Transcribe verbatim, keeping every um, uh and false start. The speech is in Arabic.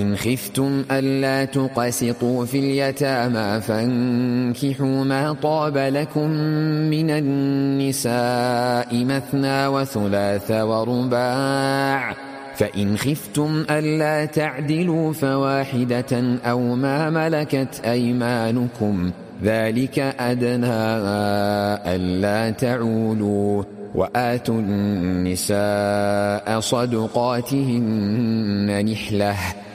إن خفتم ألا تقسطوا في اليتامى فانكحوا ما طاب لكم من النساء مثنى وثلاث ورباع فإن خفتم ألا تعدلوا فواحدة أو ما ملكت أيمانكم ذلك أدنى ألا تعولوا وآتوا النساء صدقاتهن نحلة